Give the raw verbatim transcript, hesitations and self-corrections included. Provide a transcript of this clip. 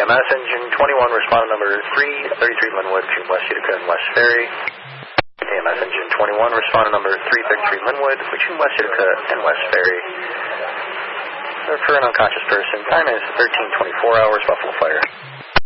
M S engine twenty-one, respondent number three thirty-three Linwood between West Utica and West Ferry. A M S engine twenty-one, respondent number three thirty-three Linwood between West Utica and West Ferry. For an unconscious person, time is thirteen twenty-four hours, Buffalo Fire.